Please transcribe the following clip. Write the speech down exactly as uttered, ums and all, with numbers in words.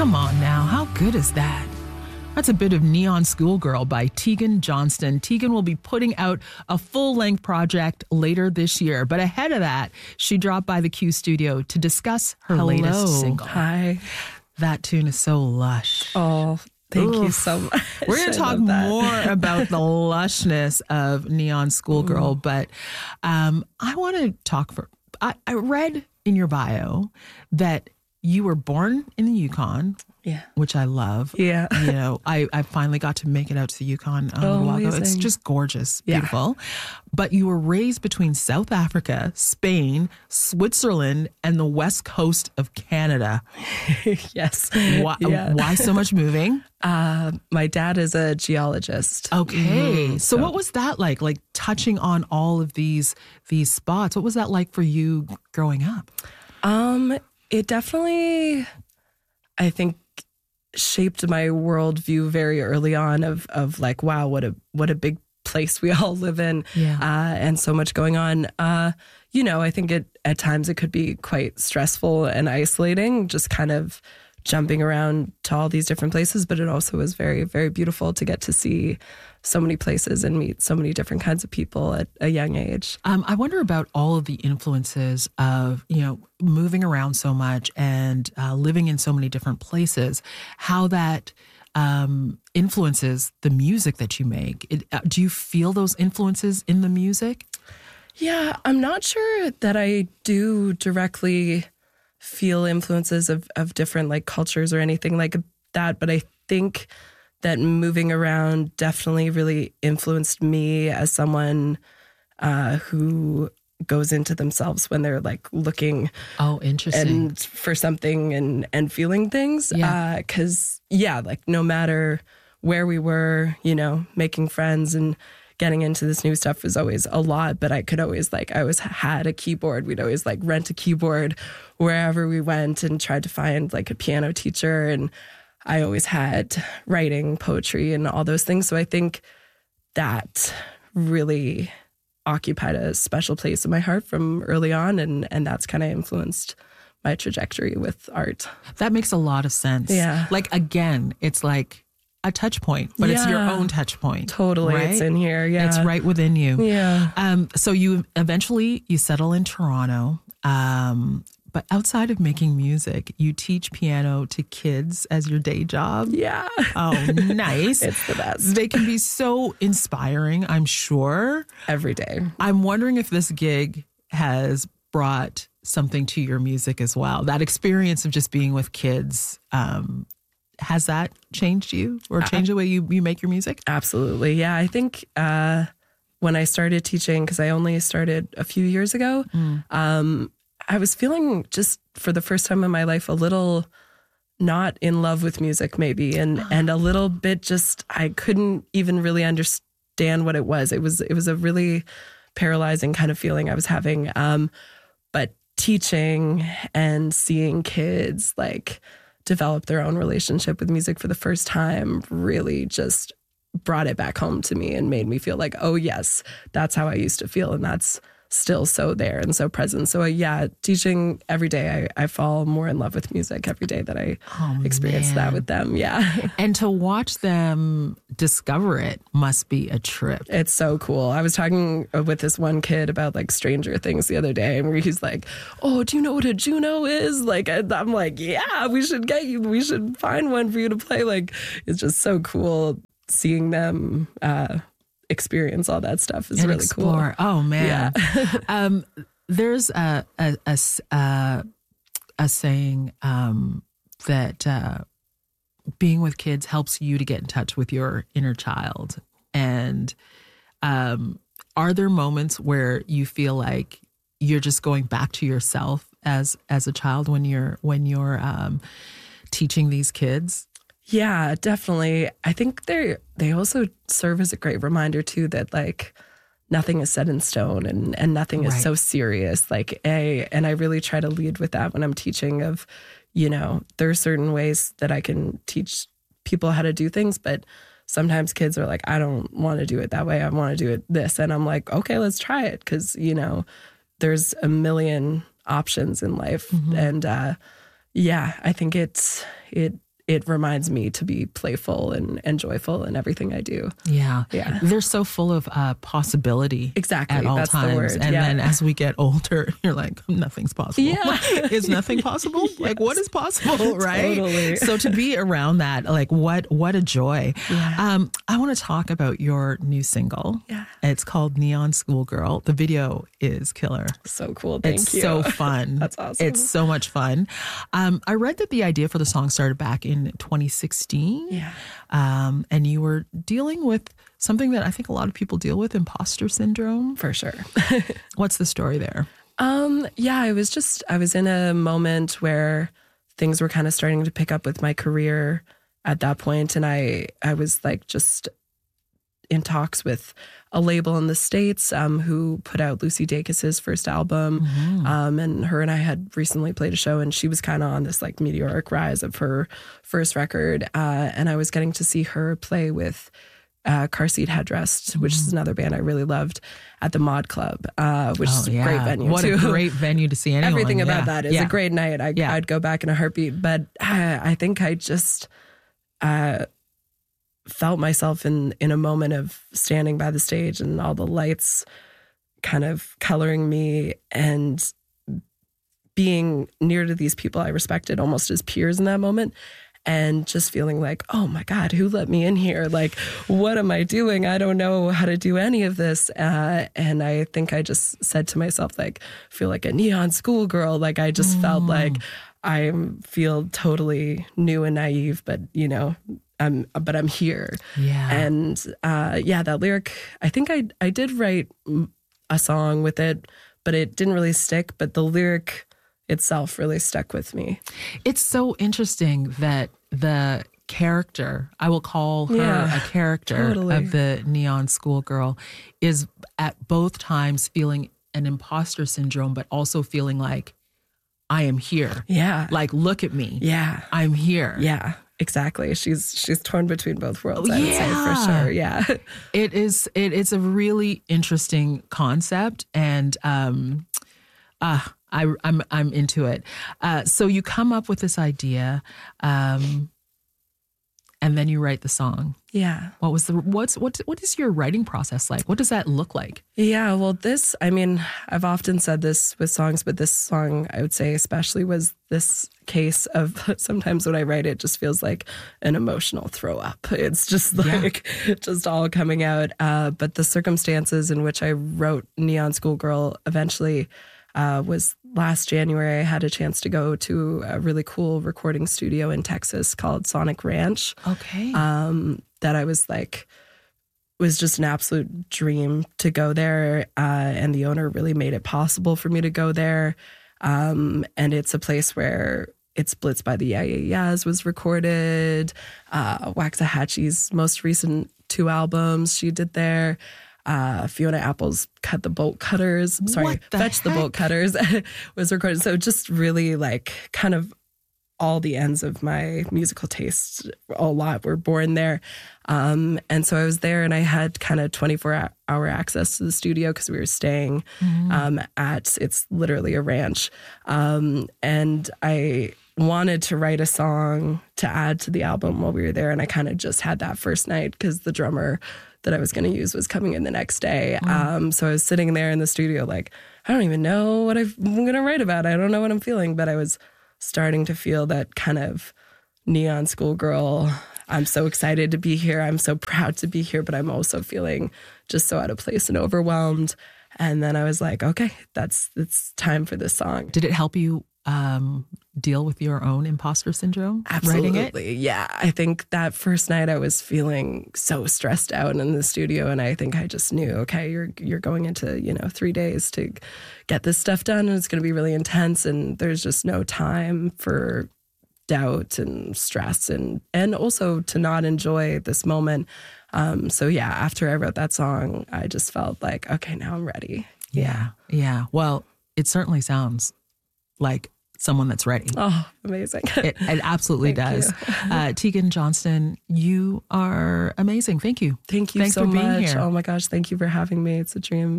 Come on now, how good is that? That's a bit of Neon Schoolgirl by Tegan Johnston. Tegan will be putting out a full-length project later this year. But ahead of that, she dropped by the Q studio to discuss her Hello. latest single. Hi. That tune is so lush. Oh, thank Oof. you so much. We're going to talk more about the lushness of Neon Schoolgirl, mm. but um, I want to talk for. I, I read in your bio that you were born in the Yukon. Yeah. Which I love. Yeah. You know, I, I finally got to make it out to the Yukon a oh, little while ago. amazing. It's just gorgeous, yeah. beautiful. But you were raised between South Africa, Spain, Switzerland, and the west coast of Canada. yes. Why, yeah. why so much moving? Uh, my dad is a geologist. Okay. Mm, so, so what was that like? Like touching on all of these these spots. What was that like for you growing up? Um, it definitely, I think, shaped my worldview very early on of of like, wow, what a what a big place we all live in, yeah. uh, and so much going on. Uh, you know, I think it at times it could be quite stressful and isolating, just kind of jumping around to all these different places. But it also was very, very beautiful to get to see so many places and meet so many different kinds of people at a young age. Um, I wonder about all of the influences of, you know, moving around so much and uh, living in so many different places, how that um, influences the music that you make. It, uh, do you feel those influences in the music? Yeah, I'm not sure that I do directly feel influences of, of different like cultures or anything like that, but I think that moving around definitely really influenced me as someone uh, who goes into themselves when they're like looking oh interesting and for something and and feeling things. Yeah. Uh, 'cause yeah, like no matter where we were, you know, making friends and getting into this new stuff was always a lot, but I could always like, I always had a keyboard. We'd always like rent a keyboard wherever we went and tried to find like a piano teacher. And I always had writing, poetry, and all those things. So I think that really occupied a special place in my heart from early on. And, and that's kind of influenced my trajectory with art. That makes a lot of sense. Yeah. Like, again, it's like a touch point, but yeah. it's your own touch point. Totally. Right? It's in here. Yeah. It's right within you. Yeah. Um, so you eventually, you settle in Toronto. Um, But outside of making music, you teach piano to kids as your day job. Yeah. Oh, nice. It's the best. They can be so inspiring, I'm sure. Every day. I'm wondering if this gig has brought something to your music as well. That experience of just being with kids, um, has that changed you or changed the way you, you make your music? Absolutely. Yeah. I think uh, when I started teaching, because I only started a few years ago, mm. um, I was feeling just for the first time in my life a little not in love with music maybe and oh. and a little bit just I couldn't even really understand what it was. It was it was a really paralyzing kind of feeling I was having. Um, but teaching and seeing kids like develop their own relationship with music for the first time really just brought it back home to me and made me feel like, oh yes, that's how I used to feel, and that's still so there and so present. So uh, yeah, teaching every day, I, I fall more in love with music every day that I oh, experience man. that with them. Yeah. And to watch them discover it must be a trip. It's so cool. I was talking with this one kid about like Stranger Things the other day, where he's like, oh, do you know what a Juno is? Like, I'm like, yeah, we should get you, we should find one for you to play. Like, it's just so cool seeing them, uh, experience all that stuff is and really explore. cool. Oh man. Yeah. um, there's a, a, a, a, a saying um, that uh, being with kids helps you to get in touch with your inner child. And um, are there moments where you feel like you're just going back to yourself as, as a child when you're, when you're um, teaching these kids? Yeah, definitely. I think they they also serve as a great reminder too that like nothing is set in stone and, and nothing is right. so serious. Like a and I really try to lead with that when I'm teaching of, you know, there are certain ways that I can teach people how to do things, but sometimes kids are like, I don't want to do it that way. I want to do it this. And I'm like, okay, let's try it. Cause you know, there's a million options in life. Mm-hmm. And uh, yeah, I think it's, it, it reminds me to be playful and, and joyful in everything I do. Yeah. Yeah. They're so full of uh, possibility. Exactly. At all That's times. the word. And yeah. then as we get older, you're like, nothing's possible. Yeah. Is nothing possible? Yes. Like, what is possible, right? Totally. So to be around that, like, what what a joy. Yeah. Um, I want to talk about your new single. Yeah. It's called Neon Schoolgirl. The video is killer. So cool. Thank it's you. so fun. That's awesome. It's so much fun. Um, I read that the idea for the song started back in twenty sixteen. Yeah. Um, and you were dealing with something that I think a lot of people deal with, imposter syndrome. For sure. What's the story there? Um, yeah, I was just, I was in a moment where things were kind of starting to pick up with my career at that point. And I, I was like just in talks with a label in the States um, who put out Lucy Dacus's first album. Mm-hmm. Um, and her and I had recently played a show, and she was kind of on this like meteoric rise of her first record. Uh, and I was getting to see her play with uh, Car Seat Headrest, which mm-hmm. is another band I really loved, at the Mod Club, uh, which oh, is a yeah. great venue what too. What a great venue to see anyone. Everything about yeah. that is yeah. a great night. I, yeah. I'd go back in a heartbeat. But uh, I think I just... Uh, felt myself in in a moment of standing by the stage and all the lights kind of coloring me and being near to these people I respected almost as peers in that moment, and just feeling like, oh my God, who let me in here? Like, what am I doing? I don't know how to do any of this. Uh, and I think I just said to myself, like, feel like a neon schoolgirl. Like, I just mm. felt like I feel totally new and naive, but you know, I'm, but I'm here. Yeah. And uh, yeah, that lyric, I think I I did write a song with it, but it didn't really stick. But the lyric itself really stuck with me. It's so interesting that the character, I will call her yeah, a character totally. of the neon schoolgirl, is at both times feeling an imposter syndrome, but also feeling like, I am here. Yeah. Like, look at me. Yeah. I'm here. Yeah. Exactly. She's she's torn between both worlds, I yeah. would say, for sure. Yeah. It is it it's a really interesting concept, and um uh I I'm I'm into it. Uh so you come up with this idea, um and then you write the song. Yeah. What was the what's what what is your writing process like? What does that look like? Yeah, well, this, I mean, I've often said this with songs, but this song, I would say especially, was this case of sometimes when I write it just feels like an emotional throw up. It's just like, yeah. just all coming out. Uh, but the circumstances in which I wrote Neon Schoolgirl eventually uh, was last January. I had a chance to go to a really cool recording studio in Texas called Sonic Ranch. Okay. Um, that I was like, was just an absolute dream to go there. Uh, and the owner really made it possible for me to go there. Um, and it's a place where It's Blitz by the Yeah Yeah Yeahs was recorded. Uh, Waxahachie's most recent two albums she did there. Uh, Fiona Apple's Cut the Bolt Cutters, sorry, the Fetch heck? the Bolt Cutters was recorded. So just really like kind of all the ends of my musical tastes, a lot were born there. Um, and so I was there and I had kind of twenty-four hour access to the studio because we were staying mm-hmm. um, at, it's literally a ranch. Um, and I wanted to write a song to add to the album while we were there. And I kind of just had that first night because the drummer that I was going to use was coming in the next day. Mm. Um, so I was sitting there in the studio like, I don't even know what I'm going to write about. I don't know what I'm feeling, but I was starting to feel that kind of neon schoolgirl. I'm so excited to be here. I'm so proud to be here, but I'm also feeling just so out of place and overwhelmed. And then I was like, okay, that's it's time for this song. Did it help you um, deal with your own imposter syndrome? Absolutely. Writing it? Yeah. I think that first night I was feeling so stressed out in the studio, and I think I just knew, okay, you're you're going into, you know, three days to get this stuff done, and it's going to be really intense, and there's just no time for doubt and stress and and also to not enjoy this moment. Um, so yeah, after I wrote that song, I just felt like, okay, now I'm ready. Yeah. Yeah. Well, it certainly sounds like someone that's ready. Oh, amazing. It, it absolutely does. Uh, Tegan Johnston, you are amazing. Thank you. Thank you Thanks so for being much. here. Oh my gosh, thank you for having me. It's a dream.